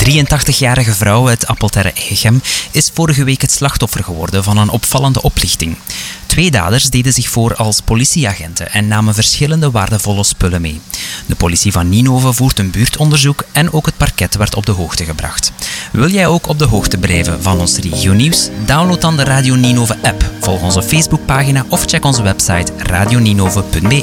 83-jarige vrouw uit Appelterre-Egem is vorige week het slachtoffer geworden van een opvallende oplichting. 2 daders deden zich voor als politieagenten en namen verschillende waardevolle spullen mee. De politie van Ninove voert een buurtonderzoek en ook het parket werd op de hoogte gebracht. Wil jij ook op de hoogte blijven van ons regionieuws? Download dan de Radio Ninove app, volg onze Facebookpagina of check onze website radioninove.be.